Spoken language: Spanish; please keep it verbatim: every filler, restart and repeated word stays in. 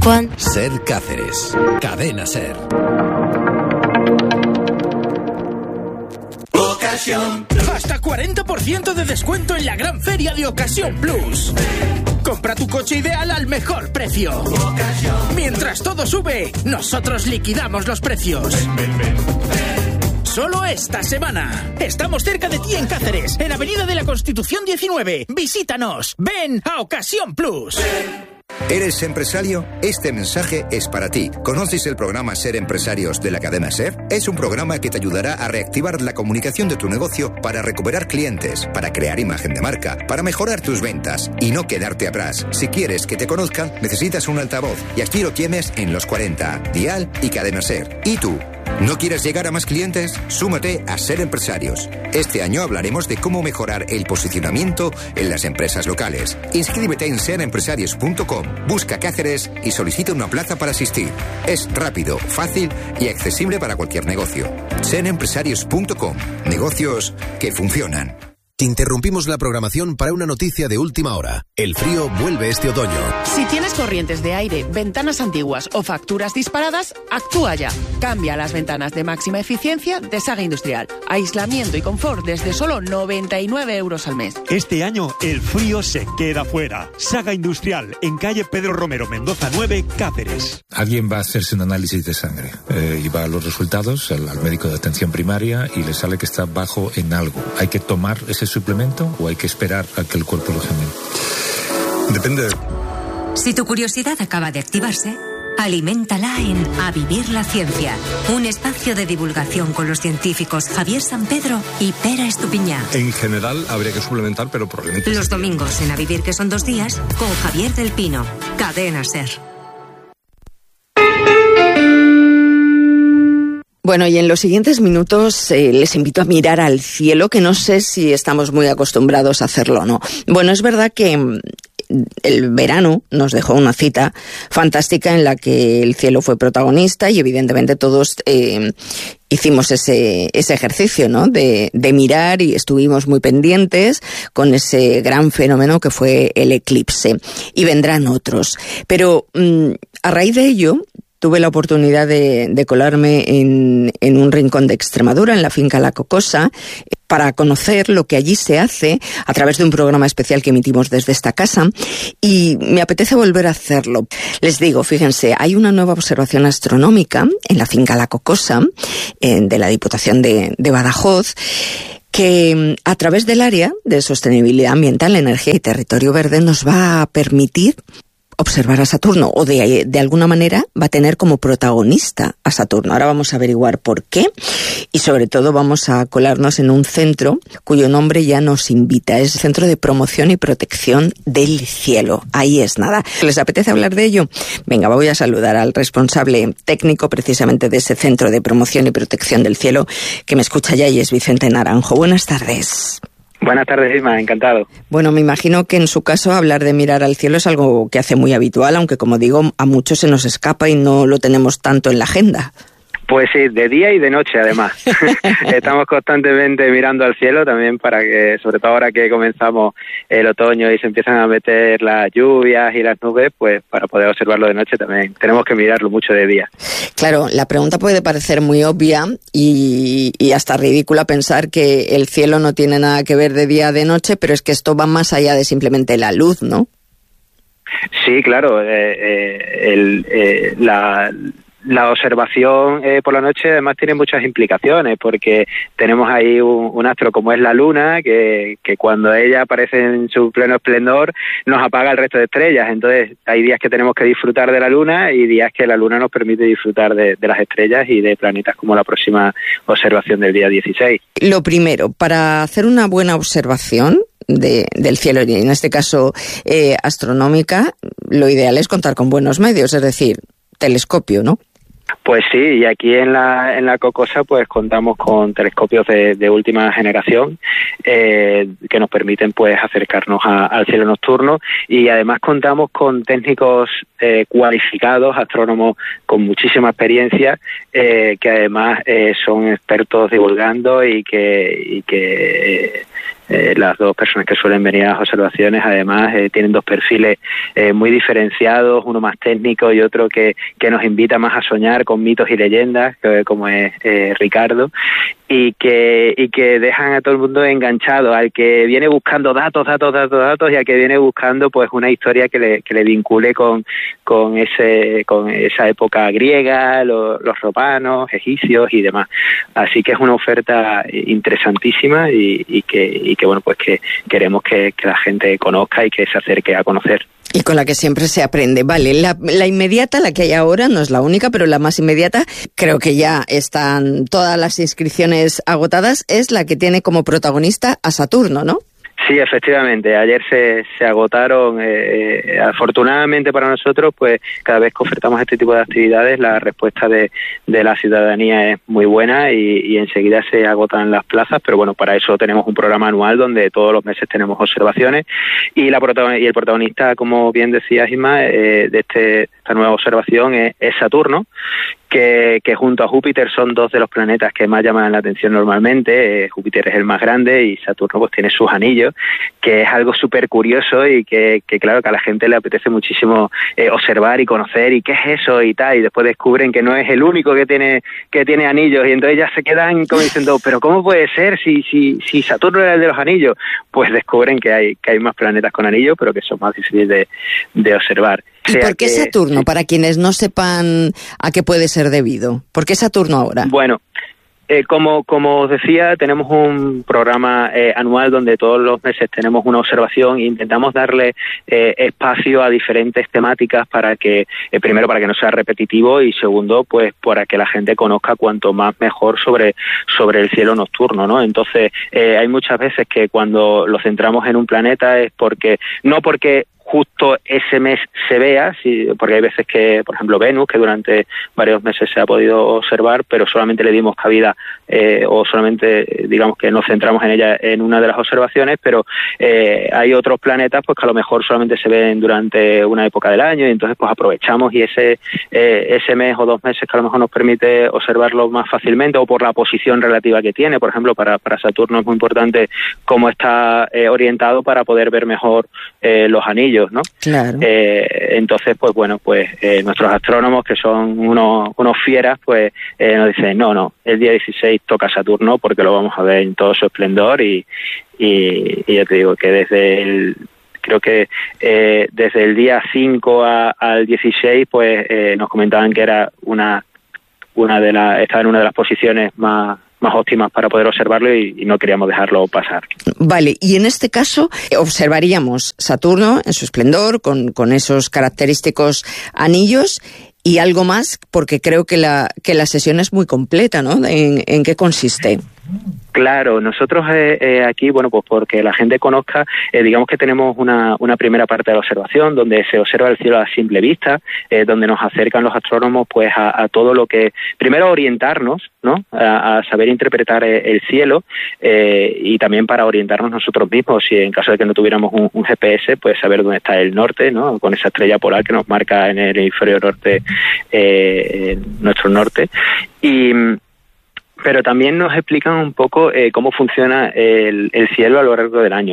Juan. Ser Cáceres. Cadena Ser. Hasta cuarenta por ciento de descuento en la gran feria de Ocasión Plus. Compra tu coche ideal al mejor precio. Mientras todo sube, nosotros liquidamos los precios. Solo esta semana. Estamos cerca de ti en Cáceres, en Avenida de la Constitución diecinueve. Visítanos. Ven a Ocasión Plus. ¿Eres empresario? Este mensaje es para ti. ¿Conoces el programa Ser Empresarios de la cadena Ser? Es un programa que te ayudará a reactivar la comunicación de tu negocio para recuperar clientes, para crear imagen de marca, para mejorar tus ventas y no quedarte atrás. Si quieres que te conozcan, necesitas un altavoz y aquí lo tienes en Los cuarenta, Dial y Cadena Ser. ¿Y tú? ¿No quieres llegar a más clientes? Súmate a Ser Empresarios. Este año hablaremos de cómo mejorar el posicionamiento en las empresas locales. Inscríbete en ser empresarios punto com, busca Cáceres y solicita una plaza para asistir. Es rápido, fácil y accesible para cualquier negocio. ser empresarios punto com. Negocios que funcionan. Interrumpimos la programación para una noticia de última hora. El frío vuelve este otoño. Si tienes corrientes de aire, ventanas antiguas o facturas disparadas, actúa ya. Cambia las ventanas de máxima eficiencia de Saga Industrial. Aislamiento y confort desde solo noventa y nueve euros al mes. Este año el frío se queda fuera. Saga Industrial, en calle Pedro Romero Mendoza nueve, Cáceres. Alguien va a hacerse un análisis de sangre eh, y va a los resultados al, al médico de atención primaria y le sale que está bajo en algo. Hay que tomar ese suplemento o hay que esperar a que el cuerpo lo genere. Depende. Si tu curiosidad acaba de activarse, aliméntala en A Vivir la Ciencia, un espacio de divulgación con los científicos Javier San Pedro y Pera Estupiñá. En general habría que suplementar, pero probablemente... Los domingos en A Vivir, que son dos días, con Javier del Pino. Cadena Ser. Bueno, y en los siguientes minutos eh, les invito a mirar al cielo, que no sé si estamos muy acostumbrados a hacerlo o no. Bueno, es verdad que el verano nos dejó una cita fantástica en la que el cielo fue protagonista y evidentemente todos eh, hicimos ese ese ejercicio, ¿no? De, de mirar y estuvimos muy pendientes con ese gran fenómeno que fue el eclipse. Y vendrán otros. Pero mmm, a raíz de ello... tuve la oportunidad de, de colarme en, en un rincón de Extremadura, en la finca La Cocosa, para conocer lo que allí se hace a través de un programa especial que emitimos desde esta casa, y me apetece volver a hacerlo. Les digo, fíjense, hay una nueva observación astronómica en la finca La Cocosa, eh, de la Diputación de, de Badajoz, que a través del área de sostenibilidad ambiental, energía y territorio verde nos va a permitir observar a Saturno, o de, de alguna manera va a tener como protagonista a Saturno. Ahora vamos a averiguar por qué y sobre todo vamos a colarnos en un centro cuyo nombre ya nos invita. Es el Centro de Promoción y Protección del Cielo. Ahí es nada. ¿Les apetece hablar de ello? Venga, voy a saludar al responsable técnico precisamente de ese Centro de Promoción y Protección del Cielo, que me escucha ya, y es Vicente Naranjo. Buenas tardes. Buenas tardes, Isma, encantado. Bueno, me imagino que en su caso hablar de mirar al cielo es algo que hace muy habitual, aunque como digo, a muchos se nos escapa y no lo tenemos tanto en la agenda. Pues sí, de día y de noche además. Estamos constantemente mirando al cielo también para que, sobre todo ahora que comenzamos el otoño y se empiezan a meter las lluvias y las nubes, pues para poder observarlo de noche también tenemos que mirarlo mucho de día. Claro, la pregunta puede parecer muy obvia y, y hasta ridícula pensar que el cielo no tiene nada que ver de día o de noche, pero es que esto va más allá de simplemente la luz, ¿no? Sí, claro. Eh, eh, el, eh, la... La observación eh, por la noche además tiene muchas implicaciones, porque tenemos ahí un, un astro como es la Luna, que, que cuando ella aparece en su pleno esplendor nos apaga el resto de estrellas. Entonces hay días que tenemos que disfrutar de la Luna y días que la Luna nos permite disfrutar de, de las estrellas y de planetas, como la próxima observación del día dieciséis. Lo primero, para hacer una buena observación de, del cielo, y en este caso eh, astronómica, lo ideal es contar con buenos medios, es decir, telescopio, ¿no? Pues sí, y aquí en la en la Cocosa pues contamos con telescopios de, de última generación eh, que nos permiten pues acercarnos a, al cielo nocturno, y además contamos con técnicos eh, cualificados, astrónomos con muchísima experiencia, eh, que además eh, son expertos divulgando y que y que eh, las dos personas que suelen venir a las observaciones, además, eh, tienen dos perfiles eh, muy diferenciados, uno más técnico y otro que, que nos invita más a soñar con mitos y leyendas, que, como es eh, Ricardo, y que y que dejan a todo el mundo enganchado, al que viene buscando datos, datos, datos, datos, y al que viene buscando pues una historia que le, que le vincule con con ese con esa época griega, lo, los romanos, egipcios y demás. Así que es una oferta interesantísima y, y que y que bueno pues que queremos que, que la gente conozca y que se acerque a conocer. Y con la que siempre se aprende. Vale, la, la inmediata, la que hay ahora, no es la única, pero la más inmediata, creo que ya están todas las inscripciones agotadas, es la que tiene como protagonista a Saturno, ¿no? Sí, efectivamente. Ayer se, se agotaron. Eh, afortunadamente para nosotros, pues cada vez que ofertamos este tipo de actividades, la respuesta de, de la ciudadanía es muy buena y, y enseguida se agotan las plazas. Pero bueno, para eso tenemos un programa anual donde todos los meses tenemos observaciones y la protagon- y el protagonista, como bien decía Isma, eh, de este, esta nueva observación es, es Saturno. Que, que junto a Júpiter son dos de los planetas que más llaman la atención normalmente. Eh, Júpiter es el más grande y Saturno pues tiene sus anillos, que es algo súper curioso y que, que claro que a la gente le apetece muchísimo eh, observar y conocer y qué es eso y tal, y después descubren que no es el único que tiene que tiene anillos y entonces ya se quedan como diciendo, pero ¿cómo puede ser si si si Saturno era el de los anillos? Pues descubren que hay que hay más planetas con anillos, pero que son más difíciles de, de observar. ¿Y por qué que, Saturno? Sí. Para quienes no sepan a qué puede ser debido. ¿Por qué Saturno ahora? Bueno, eh, como como os decía, tenemos un programa eh, anual donde todos los meses tenemos una observación e intentamos darle eh, espacio a diferentes temáticas para que, eh, primero, para que no sea repetitivo y segundo, pues para que la gente conozca cuanto más mejor sobre sobre el cielo nocturno, ¿no? Entonces, eh, hay muchas veces que cuando lo centramos en un planeta es porque, no porque justo ese mes se vea, sí, porque hay veces que, por ejemplo, Venus, que durante varios meses se ha podido observar, pero solamente le dimos cabida eh, o solamente, digamos que nos centramos en ella en una de las observaciones, pero eh, hay otros planetas pues que a lo mejor solamente se ven durante una época del año y entonces pues aprovechamos y ese eh, ese mes o dos meses que a lo mejor nos permite observarlo más fácilmente o por la posición relativa que tiene. Por ejemplo, para, para Saturno es muy importante cómo está eh, orientado para poder ver mejor eh, los anillos, ¿no? Claro. Eh, entonces, pues bueno, pues eh, nuestros astrónomos, que son unos, unos fieras, pues eh, nos dicen, no, no, el día dieciséis toca Saturno porque lo vamos a ver en todo su esplendor y, y, y ya te digo que desde el creo que eh, desde el día cinco a, al dieciséis, pues eh, nos comentaban que era una una de las estaba en una de las posiciones más más óptimas para poder observarlo y, y no queríamos dejarlo pasar. Vale, y en este caso observaríamos Saturno en su esplendor, con, con esos característicos anillos y algo más, porque creo que la que la sesión es muy completa, ¿no? ¿En, en qué consiste? Claro, nosotros eh, eh, aquí, bueno, pues porque la gente conozca, eh, digamos que tenemos una, una primera parte de la observación donde se observa el cielo a simple vista, eh, donde nos acercan los astrónomos pues a, a todo lo que, primero orientarnos, ¿no? A, a saber interpretar eh, el cielo eh, y también para orientarnos nosotros mismos, si en caso de que no tuviéramos un, un G P S, pues saber dónde está el norte, ¿no? Con esa estrella polar que nos marca en el hemisferio norte, eh, nuestro norte. Y pero también nos explican un poco eh, cómo funciona el, el cielo a lo largo del año.